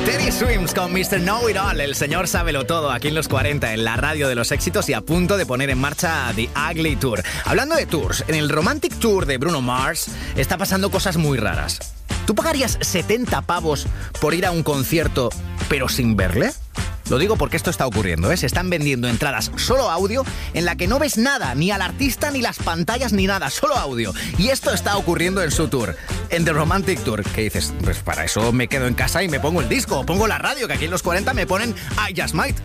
Teddy Swims con Mr. Know It All, el señor sábelo todo, aquí en los 40, en la radio de los éxitos y a punto de poner en marcha The Ugly Tour. Hablando de tours, en el Romantic Tour de Bruno Mars está pasando cosas muy raras. ¿Tú pagarías 70 pavos por ir a un concierto pero sin verle? Lo digo porque esto está ocurriendo, ¿eh? Se están vendiendo entradas solo audio en la que no ves nada, ni al artista, ni las pantallas, ni nada, solo audio. Y esto está ocurriendo en su tour, en The Romantic Tour. ¿Qué dices? Pues para eso me quedo en casa y me pongo el disco, o pongo la radio, que aquí en los 40 me ponen I Just Might.